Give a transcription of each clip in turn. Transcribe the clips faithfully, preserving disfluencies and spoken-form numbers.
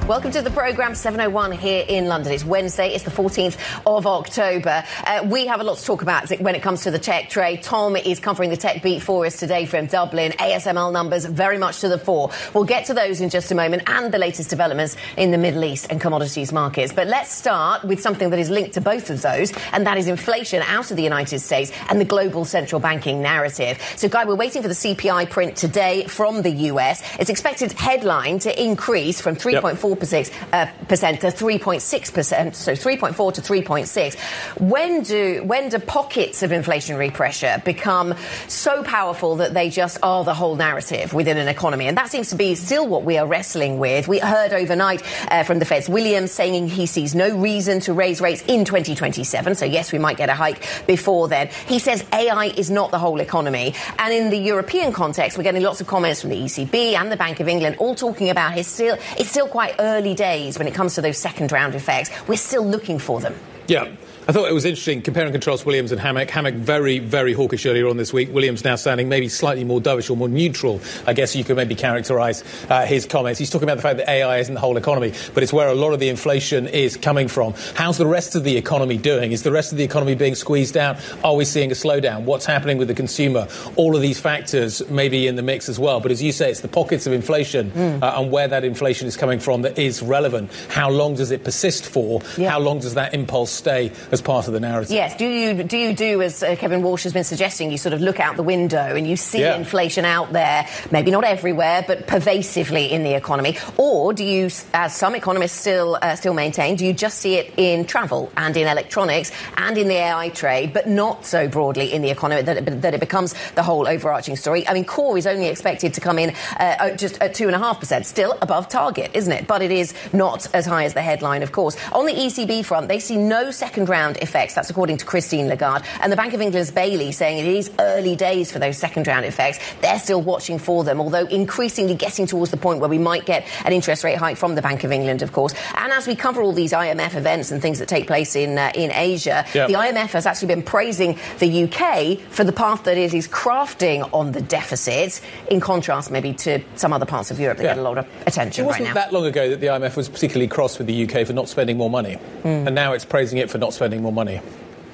Welcome to the programme, seven oh one here in London. It's Wednesday, it's the fourteenth of October. Uh, we have a lot to talk about when it comes to the tech trade. Tom is covering the tech beat for us today from Dublin. A S M L numbers very much to the fore. We'll get to those in just a moment, and the latest developments in the Middle East and commodities markets. But let's start with something that is linked to both of those, and that is inflation out of the United States and the global central banking narrative. So, Guy, we're waiting for the C P I print today from the U S. It's expected headline to increase from three point four percent uh, percent to three point six percent, so three point four to three point six. When do when do pockets of inflationary pressure become so powerful that they just are the whole narrative within an economy? And that seems to be still what we are wrestling with. We heard overnight uh, from the Fed's Williams saying he sees no reason to raise rates in twenty twenty-seven. So, yes, we might get a hike before then. He says A I is not the whole economy. And in the European context, we're getting lots of comments from the E C B and the Bank of England all talking about it's still, it's still quite early days when it comes to those second round effects. We're still looking for them. Yeah. I thought it was interesting, compare and contrast Williams and Hammack. Hammack very, very hawkish earlier on this week. Williams now sounding maybe slightly more dovish or more neutral, I guess you could maybe characterise uh, his comments. He's talking about the fact that A I isn't the whole economy, but it's where a lot of the inflation is coming from. How's the rest of the economy doing? Is the rest of the economy being squeezed out? Are we seeing a slowdown? What's happening with the consumer? All of these factors may be in the mix as well. But as you say, it's the pockets of inflation mm. uh, and where that inflation is coming from that is relevant. How long does it persist for? Yeah. How long does that impulse stay as part of the narrative? Yes. Do you do you do as uh, Kevin Walsh has been suggesting? You sort of look out the window and you see yeah. inflation out there, maybe not everywhere, but pervasively in the economy. Or do you, as some economists still uh, still maintain, do you just see it in travel and in electronics and in the A I trade, but not so broadly in the economy that it, that it becomes the whole overarching story? I mean, core is only expected to come in uh, just at two and a half percent, still above target, isn't it? But it is not as high as the headline, of course. On the E C B front, they see no second round effects. That's according to Christine Lagarde. And the Bank of England's Bailey saying it is early days for those second-round effects. They're still watching for them, although increasingly getting towards the point where we might get an interest rate hike from the Bank of England, of course. And as we cover all these I M F events and things that take place in uh, in Asia, yep. the I M F has actually been praising the U K for the path that it is crafting on the deficit, in contrast maybe to some other parts of Europe that yeah. get a lot of attention right now. It wasn't that long ago that the I M F was particularly cross with the U K for not spending more money. Mm. And now it's praising it for not spending more money.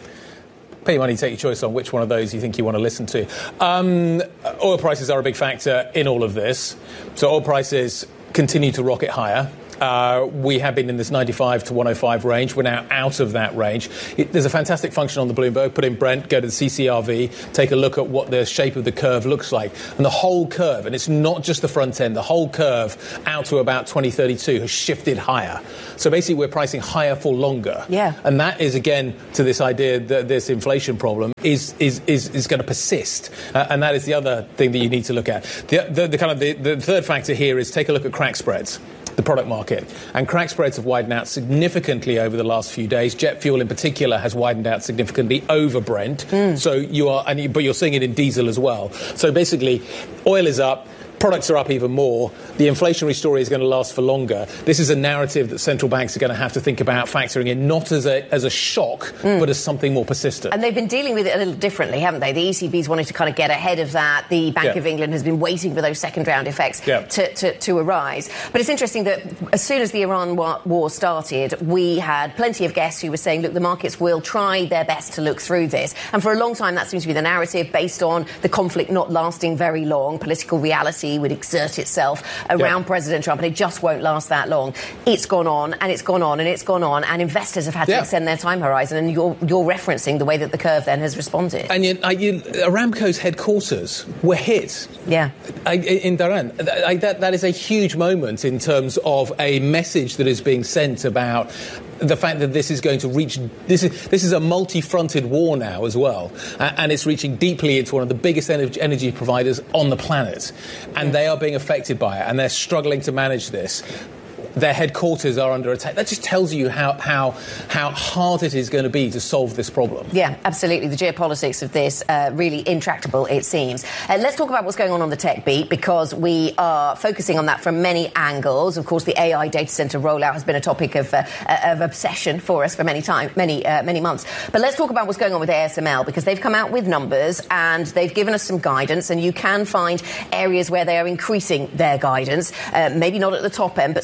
Pay your money, take your choice on which one of those you think you want to listen to. Um, oil prices are a big factor in all of this. So oil prices continue to rocket higher. Uh, we have been in this ninety-five to one oh five range. We're now out of that range. It, there's a fantastic function on the Bloomberg. Put in Brent, go to the C C R V, take a look at what the shape of the curve looks like. And the whole curve, and it's not just the front end, the whole curve out to about twenty thirty-two has shifted higher. So basically we're pricing higher for longer. Yeah. And that is, again, to this idea that this inflation problem is is is, is going to persist. Uh, and that is the other thing that you need to look at. The, the, the kind of the, the third factor here is take a look at crack spreads. The product market. And crack spreads have widened out significantly over the last few days. Jet fuel in particular has widened out significantly over Brent. Mm. So you are, and you, but you're seeing it in diesel as well. So basically, oil is up. Products are up even more. The inflationary story is going to last for longer. This is a narrative that central banks are going to have to think about factoring in, not as a as a shock, mm. but as something more persistent. And they've been dealing with it a little differently, haven't they? The E C B's wanted to kind of get ahead of that. The Bank yeah. of England has been waiting for those second-round effects yeah. to, to, to arise. But it's interesting that as soon as the Iran war started, we had plenty of guests who were saying, look, the markets will try their best to look through this. And for a long time, that seems to be the narrative based on the conflict not lasting very long. Political reality would exert itself around yep. President Trump, and it just won't last that long. It's gone on, and it's gone on, and it's gone on, and investors have had to yeah. extend their time horizon, and you're, you're referencing the way that the curve then has responded. And you, uh, you, Aramco's headquarters were hit yeah. uh, in Dhahran. Uh, that, that is a huge moment in terms of a message that is being sent about the fact that this is going to reach, this is this is a multi-fronted war now as well, uh, and it's reaching deeply into one of the biggest energy, energy providers on the planet, and they are being affected by it, and they're struggling to manage this. Their headquarters are under attack. That just tells you how how how hard it is going to be to solve this problem. Yeah, absolutely. The geopolitics of this uh, really intractable, it seems. Uh, let's talk about what's going on on the tech beat, because we are focusing on that from many angles. Of course, the A I data center rollout has been a topic of uh, of obsession for us for many time, many uh, many months. But let's talk about what's going on with A S M L, because they've come out with numbers and they've given us some guidance, and you can find areas where they are increasing their guidance. Uh, maybe not at the top end, but certainly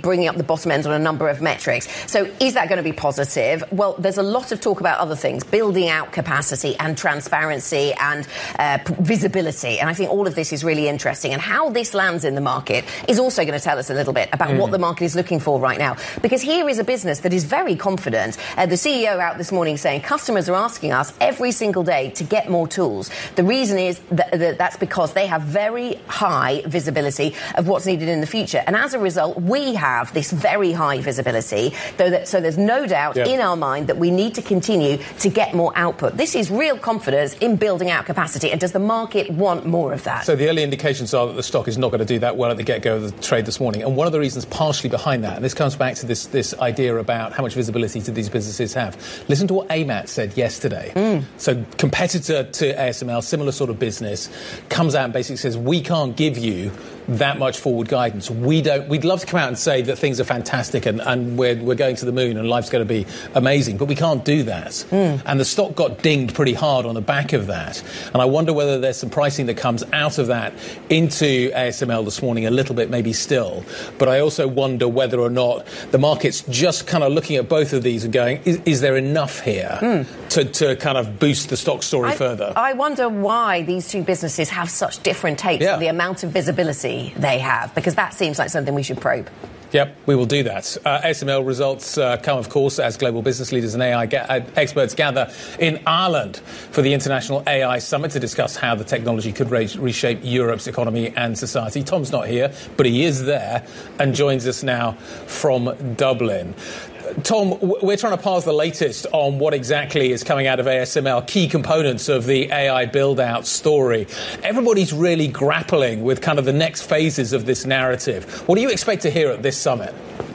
bringing up the bottom end on a number of metrics. So is that going to be positive? Well, there's a lot of talk about other things, building out capacity and transparency and uh, p- visibility. And I think all of this is really interesting. And how this lands in the market is also going to tell us a little bit about mm. what the market is looking for right now. Because here is a business that is very confident. Uh, the C E O out this morning saying customers are asking us every single day to get more tools. The reason is that, that that's because they have very high visibility of what's needed in the future. And as a result, we have this very high visibility, though that, so there's no doubt yeah. in our mind that we need to continue to get more output. This is real confidence in building out capacity. And does the market want more of that? So the early indications are that the stock is not going to do that well at the get-go of the trade this morning. And one of the reasons partially behind that, and this comes back to this, this idea about how much visibility do these businesses have. Listen to what A M A T said yesterday. Mm. So competitor to A S M L, similar sort of business, comes out and basically says, we can't give you that much forward guidance. We don't. We'd love to come out and say that things are fantastic and, and we're, we're going to the moon and life's going to be amazing, but we can't do that. Mm. And the stock got dinged pretty hard on the back of that. And I wonder whether there's some pricing that comes out of that into A S M L this morning, a little bit maybe still. But I also wonder whether or not the market's just kind of looking at both of these and going, is, is there enough here mm. to, to kind of boost the stock story I, further? I wonder why these two businesses have such different takes yeah. on the amount of visibility they have, because that seems like something we should probe. Yep, we will do that. Uh, A S M L results uh, come, of course, as global business leaders and A I ga- uh, experts gather in Ireland for the International A I Summit to discuss how the technology could re- reshape Europe's economy and society. Tom's not here, but he is there and joins us now from Dublin. Tom, we're trying to parse the latest on what exactly is coming out of A S M L, key components of the A I build-out story. Everybody's really grappling with kind of the next phases of this narrative. What do you expect to hear at this summit?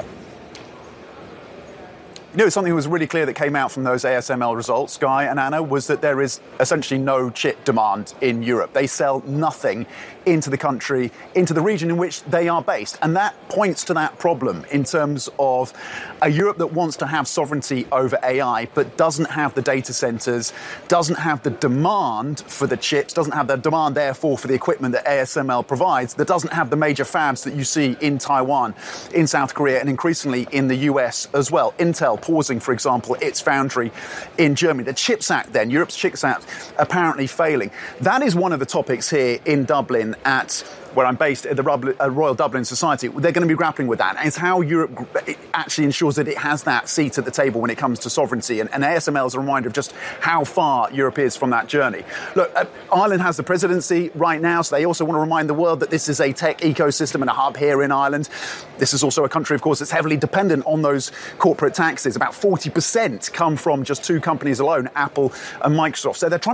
You know, something that was really clear that came out from those A S M L results, Guy and Anna, was that there is essentially no chip demand in Europe. They sell nothing into the country, into the region in which they are based. And that points to that problem in terms of a Europe that wants to have sovereignty over A I, but doesn't have the data centers, doesn't have the demand for the chips, doesn't have the demand, therefore, for the equipment that A S M L provides, that doesn't have the major fabs that you see in Taiwan, in South Korea, and increasingly in the U S as well. Intel pausing, for example, its foundry in Germany. The CHIPS Act then, Europe's CHIPS Act, apparently failing. That is one of the topics here in Dublin at where I'm based at the Royal Dublin Society. They're going to be grappling with that. And it's how Europe actually ensures that it has that seat at the table when it comes to sovereignty. And, and A S M L is a reminder of just how far Europe is from that journey. Look, uh, Ireland has the presidency right now, so they also want to remind the world that this is a tech ecosystem and a hub here in Ireland. This is also a country, of course, that's heavily dependent on those corporate taxes. About forty percent come from just two companies alone, Apple and Microsoft. So they're trying